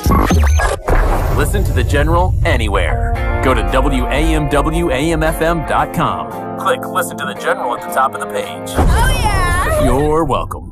Listen to The General anywhere. Go to WAMWAMFM.com. Click Listen to The General at the top of the page. Oh, yeah! You're welcome.